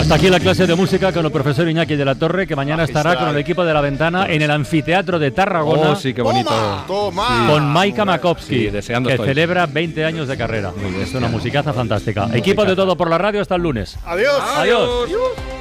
Hasta aquí la clase de música con el profesor Iñaki de la Torre, que mañana estará con el equipo de La Ventana en el anfiteatro de Tarragona. Oh, sí, qué bonito. ¡Toma! Con Maika Makovsky, Sí, deseando que estoy. celebra 20 años de carrera. Es una musicaza fantástica. Equipo de Todo por la Radio, hasta el lunes. ¡Adiós! Adiós.